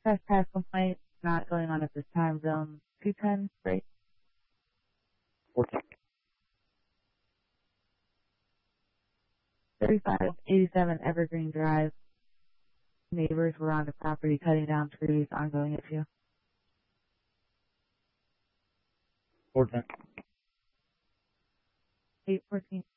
Trespass complaint not going on at this time. Zone 210, right? 14. 3587 Evergreen Drive. Neighbors were on the property cutting down trees. Ongoing issue. 410. 814.